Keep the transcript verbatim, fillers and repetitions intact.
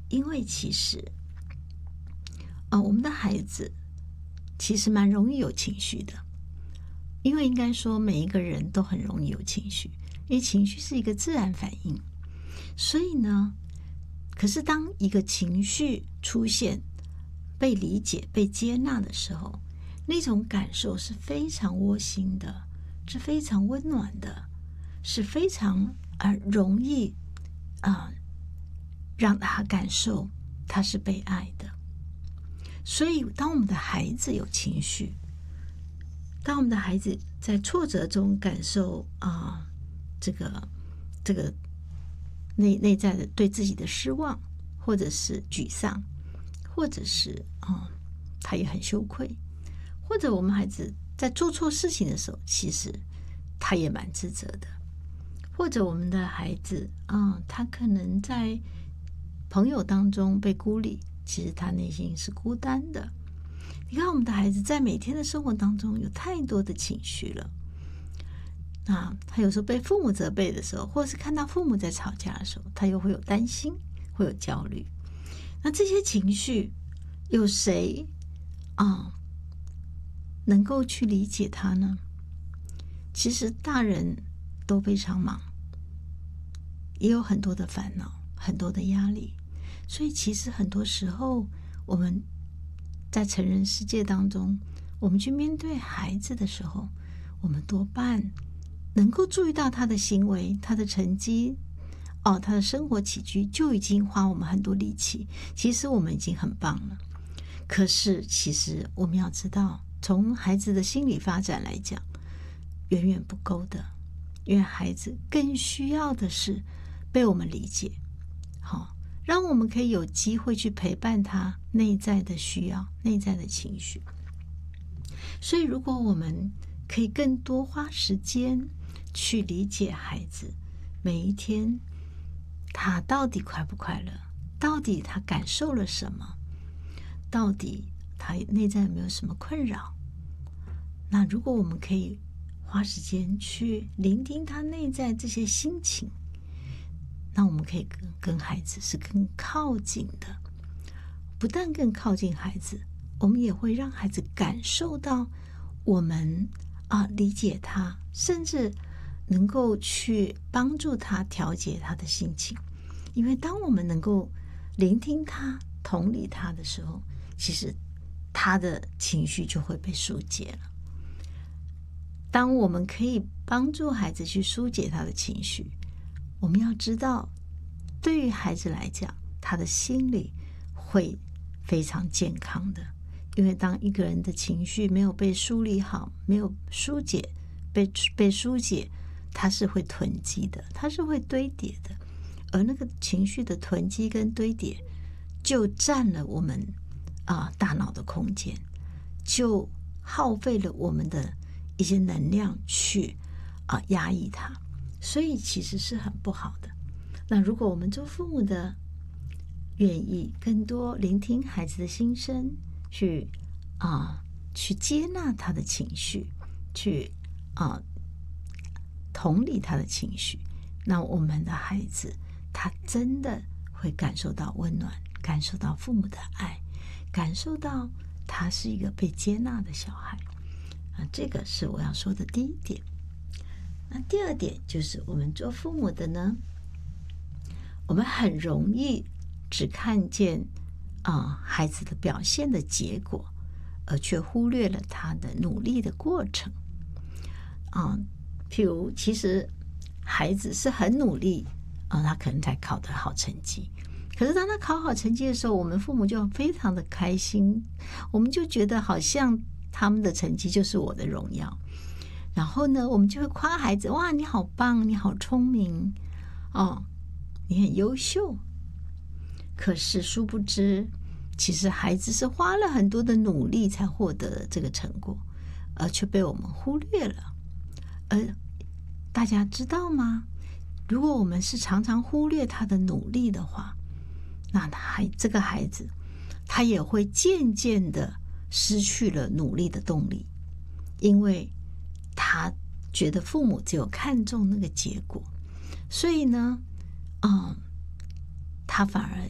因为其实呃，我们的孩子其实蛮容易有情绪的，因为应该说每一个人都很容易有情绪，因为情绪是一个自然反应。所以呢，可是当一个情绪出现被理解被接纳的时候，那种感受是非常窝心的，是非常温暖的，是非常呃容易啊、呃、让他感受他是被爱的。所以当我们的孩子有情绪，当我们的孩子在挫折中感受啊、呃、这个这个内内在的对自己的失望，或者是沮丧，或者是啊、呃、他也很羞愧，或者我们孩子在做错事情的时候，其实他也蛮自责的，或者我们的孩子啊、呃、他可能在朋友当中被孤立，其实他内心是孤单的。你看我们的孩子在每天的生活当中有太多的情绪了，那他有时候被父母责备的时候，或是看到父母在吵架的时候，他又会有担心，会有焦虑。那这些情绪有谁啊能够去理解他呢？其实大人都非常忙，也有很多的烦恼，很多的压力，所以其实很多时候我们在成人世界当中，我们去面对孩子的时候，我们多半能够注意到他的行为，他的成绩，哦，他的生活起居，就已经花我们很多力气。其实我们已经很棒了。可是其实我们要知道，从孩子的心理发展来讲，远远不够的，因为孩子更需要的是被我们理解，好，让我们可以有机会去陪伴他内在的需要、内在的情绪。所以如果我们可以更多花时间去理解孩子每一天他到底快不快乐，到底他感受了什么，到底他内在有没有什么困扰，那如果我们可以花时间去聆听他内在这些心情，那我们可以跟跟孩子是更靠近的。不但更靠近孩子，我们也会让孩子感受到我们啊理解他，甚至能够去帮助他调节他的心情。因为当我们能够聆听他、同理他的时候，其实他的情绪就会被疏解了。当我们可以帮助孩子去疏解他的情绪，我们要知道，对于孩子来讲，他的心理会非常健康的。因为当一个人的情绪没有被梳理好，没有疏解，被被疏解，它是会囤积的，它是会堆叠的。而那个情绪的囤积跟堆叠，就占了我们啊大脑的空间，就耗费了我们的一些能量去啊压抑它，所以其实是很不好的。那如果我们做父母的愿意更多聆听孩子的心声，去啊去接纳他的情绪，去啊同理他的情绪，那我们的孩子他真的会感受到温暖，感受到父母的爱，感受到他是一个被接纳的小孩啊，这个是我要说的第一点。那第二点就是我们做父母的呢，我们很容易只看见啊、呃、孩子的表现的结果，而却忽略了他的努力的过程啊、呃。譬如其实孩子是很努力啊、呃，他可能才考得好成绩，可是当他考好成绩的时候，我们父母就非常的开心，我们就觉得好像他们的成绩就是我的荣耀。然后呢，我们就会夸孩子，哇，你好棒，你好聪明哦，你很优秀。可是殊不知，其实孩子是花了很多的努力才获得这个成果，而却被我们忽略了。而大家知道吗？如果我们是常常忽略他的努力的话，那他这个孩子他也会渐渐的失去了努力的动力，因为他觉得父母只有看重那个结果，所以呢，嗯，他反而